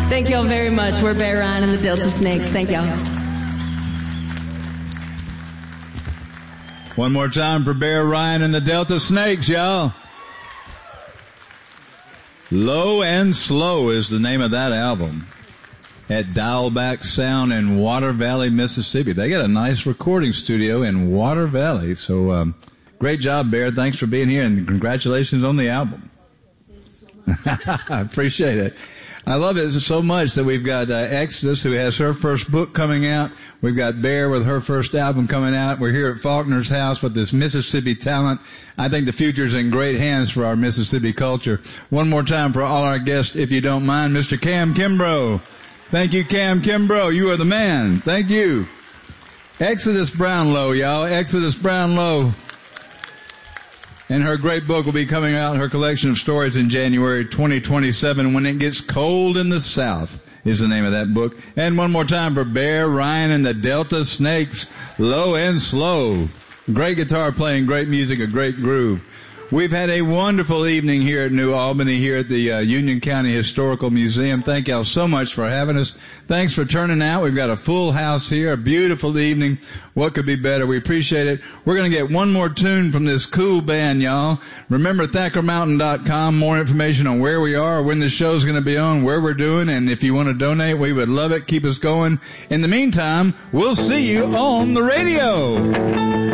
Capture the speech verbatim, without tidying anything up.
Thank y'all very much. We're Bear Ryan and the Delta Snakes. Thank y'all. One more time for Bear Ryan and the Delta Snakes, y'all. Low and Slow is the name of that album. At Dialback Sound in Water Valley, Mississippi. They got a nice recording studio in Water Valley. So, um, great job, Bear. Thanks for being here, and congratulations on the album. I appreciate it. I love it so much that we've got uh, Exodus, who has her first book coming out. We've got Bear with her first album coming out. We're here at Faulkner's house with this Mississippi talent. I think the future's in great hands for our Mississippi culture. One more time for all our guests, if you don't mind, Mister Cam Kimbrough. Thank you, Cam Kimbrough. You are the man. Thank you. Exodus Brownlow, y'all. Exodus Brownlow. And her great book will be coming out, her collection of stories, in January twenty twenty-seven. When It Gets Cold in the South is the name of that book. And one more time for Bear Ryan and the Delta Snakes, Low and Slow. Great guitar playing, great music, a great groove. We've had a wonderful evening here at New Albany, here at the uh, Union County Historical Museum. Thank y'all so much for having us. Thanks for turning out. We've got a full house here, a beautiful evening. What could be better? We appreciate it. We're going to get one more tune from this cool band, y'all. Remember Thacker Mountain dot com, more information on where we are, when the show's going to be on, where we're doing, and if you want to donate, we would love it. Keep us going. In the meantime, we'll see you on the radio.